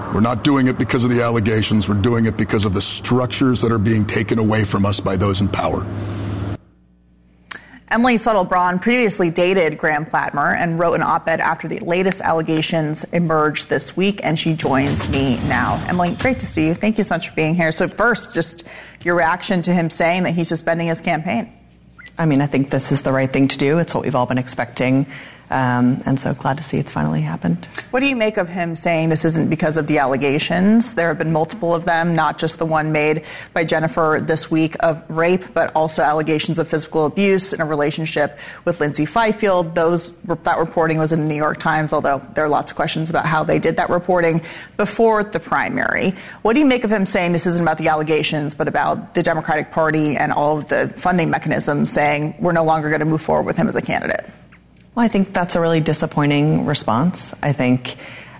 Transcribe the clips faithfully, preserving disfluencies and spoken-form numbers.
We're not doing it because of the allegations. We're doing it because of the structures that are being taken away from us by those in power. Emily Suttle-Braun previously dated Graham Plattner and wrote an op-ed after the latest allegations emerged this week, and she joins me now. Emily, great to see you. Thank you so much for being here. So first, just your reaction to him saying that he's suspending his campaign. I mean, I think this is the right thing to do. It's what we've all been expecting. Um, and so glad to see it's finally happened. What do you make of him saying this isn't because of the allegations? There have been multiple of them, not just the one made by Jennifer this week of rape, but also allegations of physical abuse in a relationship with Lindsay Fifield. Those, that reporting was in the New York Times, although there are lots of questions about how they did that reporting before the primary. What do you make of him saying this isn't about the allegations, but about the Democratic Party and all of the funding mechanisms saying we're no longer going to move forward with him as a candidate? Well, I think that's a really disappointing response. I think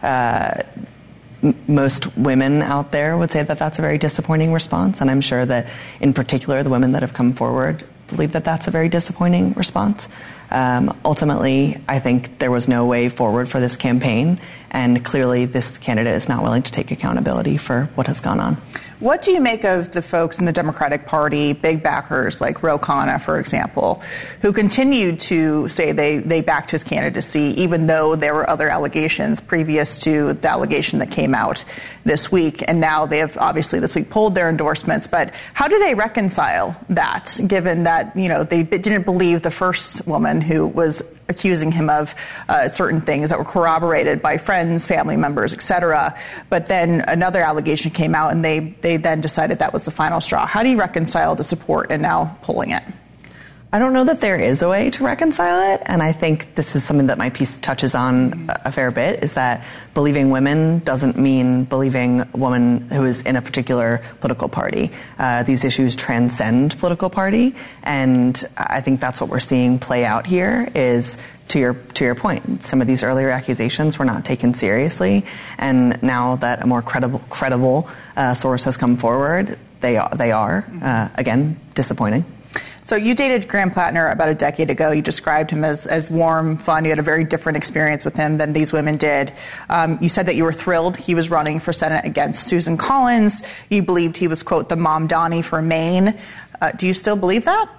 uh, m- most women out there would say that that's a very disappointing response. And I'm sure that in particular, the women that have come forward believe that that's a very disappointing response. Um, ultimately, I think there was no way forward for this campaign. And clearly, this candidate is not willing to take accountability for what has gone on. What do you make of the folks in the Democratic Party, big backers like Ro Khanna, for example, who continued to say they, they backed his candidacy, even though there were other allegations previous to the allegation that came out this week? And now they have obviously this week pulled their endorsements. But how do they reconcile that, given that, you know, they didn't believe the first woman who was accusing him of uh, certain things that were corroborated by friends, family members, et cetera. But then another allegation came out and they, they then decided that was the final straw. How do you reconcile the support and now pulling it? I don't know that there is a way to reconcile it. And I think this is something that my piece touches on a fair bit, is that believing women doesn't mean believing a woman who is in a particular political party. Uh, these issues transcend political party. And I think that's what we're seeing play out here is, to your to your point, some of these earlier accusations were not taken seriously. And now that a more credible credible uh, source has come forward, they are, they are uh, again, disappointing. So you dated Graham Plattner about a decade ago. You described him as, as warm, fun. You had a very different experience with him than these women did. Um, you said that you were thrilled he was running for Senate against Susan Collins. You believed he was, quote, the Mom Donnie for Maine. Uh, do you still believe that?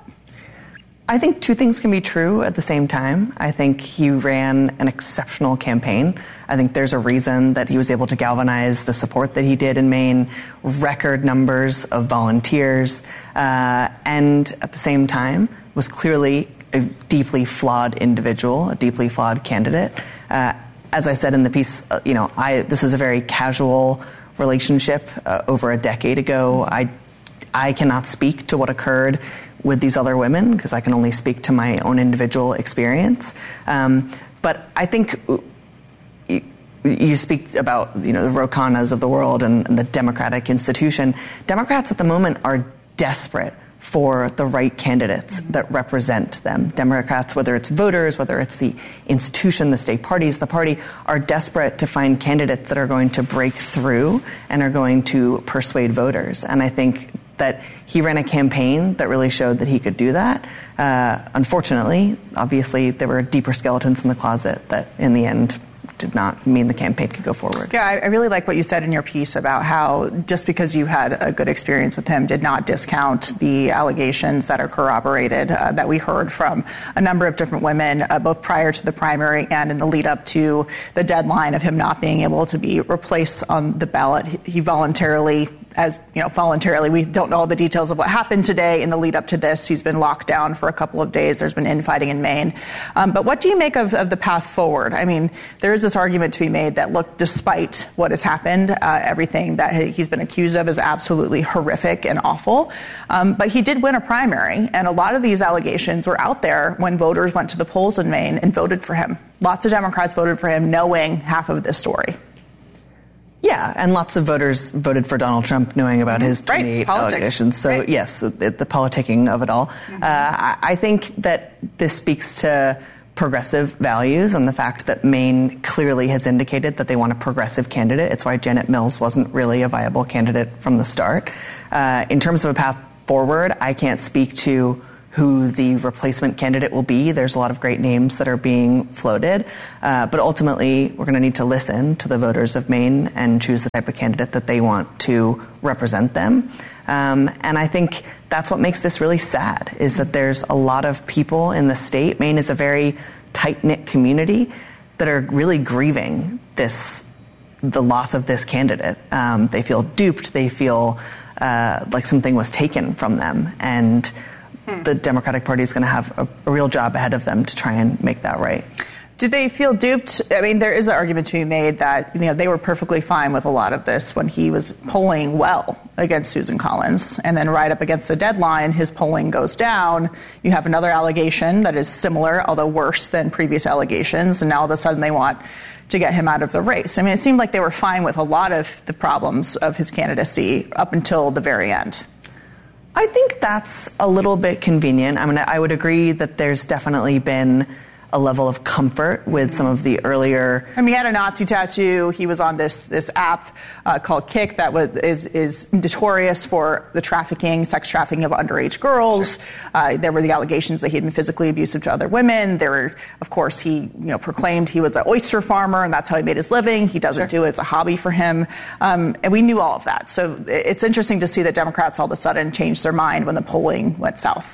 I think two things can be true at the same time. I think he ran an exceptional campaign. I think there's a reason that he was able to galvanize the support that he did in Maine, record numbers of volunteers, uh, and at the same time was clearly a deeply flawed individual, a deeply flawed candidate. Uh, as I said in the piece, uh, you know, I this was a very casual relationship uh, over a decade ago. I I cannot speak to what occurred with these other women because I can only speak to my own individual experience. Um, but I think you, you speak about, you know, the Ro Khannas of the world and, and the Democratic institution. Democrats at the moment are desperate for the right candidates that represent them. Democrats, whether it's voters, whether it's the institution, the state parties, the party, are desperate to find candidates that are going to break through and are going to persuade voters. And I think that he ran a campaign that really showed that he could do that. Uh, unfortunately, obviously, there were deeper skeletons in the closet that, in the end, did not mean the campaign could go forward. Yeah, I, I really like what you said in your piece about how just because you had a good experience with him did not discount the allegations that are corroborated uh, that we heard from a number of different women, uh, both prior to the primary and in the lead up to the deadline of him not being able to be replaced on the ballot. He, he voluntarily As you know, voluntarily, we don't know all the details of what happened today in the lead up to this. He's been locked down for a couple of days. There's been infighting in Maine. Um, but what do you make of, of the path forward? I mean, there is this argument to be made that, look, despite what has happened, uh, everything that he's been accused of is absolutely horrific and awful. Um, but he did win a primary, and a lot of these allegations were out there when voters went to the polls in Maine and voted for him. Lots of Democrats voted for him knowing half of this story. Yeah, and lots of voters voted for Donald Trump knowing about his twenty-eight right. allegations. So, right. yes, the, the politicking of it all. Mm-hmm. Uh, I, I think that this speaks to progressive values and the fact that Maine clearly has indicated that they want a progressive candidate. It's why Janet Mills wasn't really a viable candidate from the start. Uh, in terms of a path forward, I can't speak to who the replacement candidate will be. There's a lot of great names that are being floated. Uh, but ultimately, we're going to need to listen to the voters of Maine and choose the type of candidate that they want to represent them. Um, and I think that's what makes this really sad, is that there's a lot of people in the state. Maine is a very tight-knit community that are really grieving this, the loss of this candidate. Um, they feel duped. They feel uh, like something was taken from them. And the Democratic Party is going to have a, a real job ahead of them to try and make that right. Do they feel duped? I mean, there is an argument to be made that, you know, they were perfectly fine with a lot of this when he was polling well against Susan Collins. And then right up against the deadline, his polling goes down. You have another allegation that is similar, although worse than previous allegations. And now all of a sudden they want to get him out of the race. I mean, it seemed like they were fine with a lot of the problems of his candidacy up until the very end. I think that's a little bit convenient. I mean, I would agree that there's definitely been a level of comfort with some of the earlier. I mean, he had a Nazi tattoo. He was on this this app uh, called Kik that was is is notorious for the trafficking, sex trafficking of underage girls. Sure. Uh, there were the allegations that he had been physically abusive to other women. There were, of course, he you know proclaimed he was an oyster farmer and that's how he made his living. He doesn't sure. do it; it's a hobby for him, um, and we knew all of that. So it's interesting to see that Democrats all of a sudden changed their mind when the polling went south.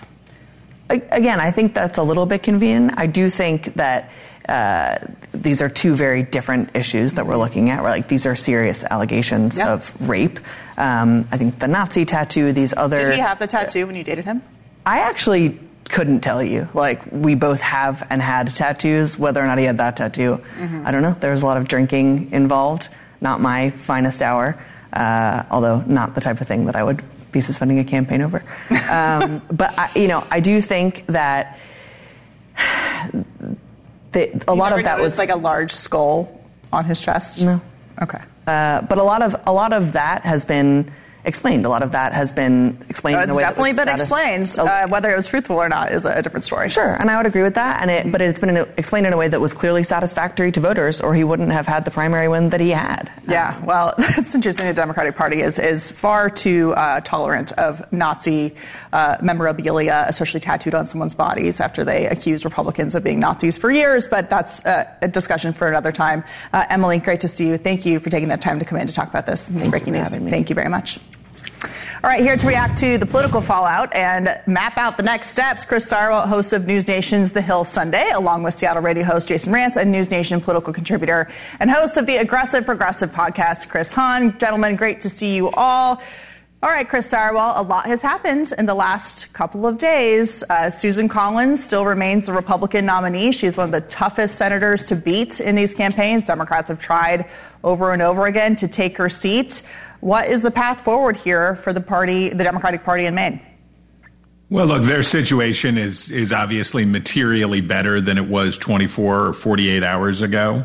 Again, I think that's a little bit convenient. I do think that uh, these are two very different issues that we're looking at. We're like, these are serious allegations yep. of rape. Um, I think the Nazi tattoo, these other... Did he have the tattoo when you dated him? I actually couldn't tell you. Like, we both have and had tattoos. Whether or not he had that tattoo, mm-hmm. I don't know. There was a lot of drinking involved. Not my finest hour, uh, although not the type of thing that I would be suspending a campaign over. Um, but, I, you know, I do think that the, a you lot of that was like a large skull on his chest. No. Okay. Uh, but a lot of a lot of that has been explained. A lot of that has been explained oh, in a way that was It's definitely been explained. Uh, whether it was truthful or not is a, a different story. Sure, and I would agree with that. And it, but it's been explained in a way that was clearly satisfactory to voters, or he wouldn't have had the primary win that he had. Yeah, well, it's interesting. The Democratic Party is is far too uh, tolerant of Nazi uh, memorabilia, especially tattooed on someone's bodies, after they accused Republicans of being Nazis for years. But that's uh, a discussion for another time. Uh, Emily, great to see you. Thank you for taking that time to come in to talk about this. It's breaking news. Thank you very much. All right, here to react to the political fallout and map out the next steps, Chris Stirewalt, host of News Nation's The Hill Sunday, along with Seattle radio host Jason Rantz and News Nation political contributor and host of the Aggressive Progressive podcast, Chris Hahn. Gentlemen, great to see you all. All right, Chris Stirewalt, a lot has happened in the last couple of days. Uh, Susan Collins still remains the Republican nominee. She's one of the toughest senators to beat in these campaigns. Democrats have tried over and over again to take her seat. What is the path forward here for the party, the Democratic Party in Maine? Well, look, their situation is is obviously materially better than it was twenty-four or forty-eight hours ago.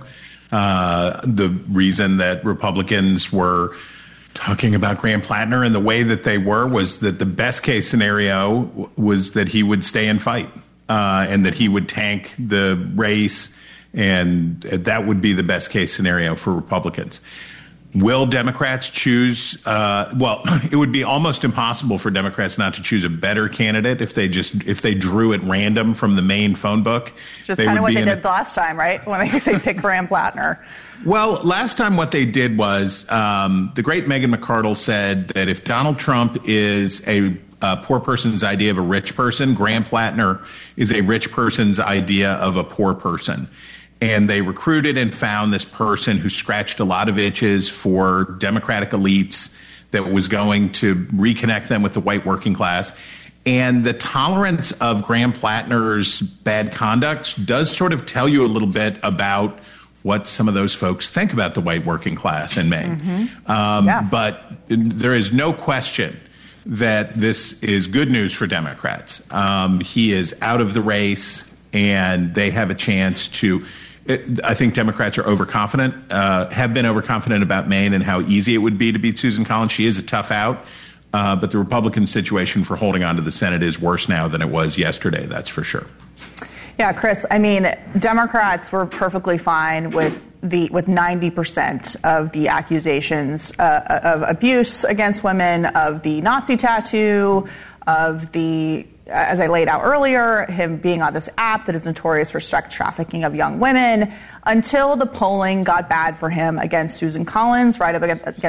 Uh, the reason that Republicans were talking about Graham Plattner in the way that they were was that the best case scenario w- was that he would stay and fight uh, and that he would tank the race, and that would be the best case scenario for Republicans. Will Democrats choose? Uh, well, it would be almost impossible for Democrats not to choose a better candidate if they just if they drew at random from the Maine phone book. Just kind of what they did a, the last time, right? When they, they picked Graham Plattner. Well, last time what they did was um, the great Megan McArdle said that if Donald Trump is a a poor person's idea of a rich person, Graham Plattner is a rich person's idea of a poor person. And they recruited and found this person who scratched a lot of itches for Democratic elites that was going to reconnect them with the white working class. And the tolerance of Graham Plattner's bad conduct does sort of tell you a little bit about what some of those folks think about the white working class in Maine. Mm-hmm. Um, yeah. But there is no question that this is good news for Democrats. Um, he is out of the race, and they have a chance to... It, I think Democrats are overconfident, uh, have been overconfident about Maine and how easy it would be to beat Susan Collins. She is a tough out, uh, but the Republican situation for holding on to the Senate is worse now than it was yesterday, that's for sure. Yeah, Chris, I mean, Democrats were perfectly fine with the with ninety percent of the accusations uh, of abuse against women, of the Nazi tattoo, of the as I laid out earlier, him being on this app that is notorious for sex trafficking of young women, until the polling got bad for him against Susan Collins, right up against